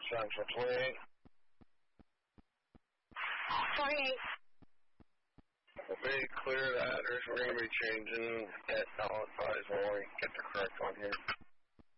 Central 28. 28. We'll be clear the address. We're going to be changing it. I'll advise when we get the correct one here.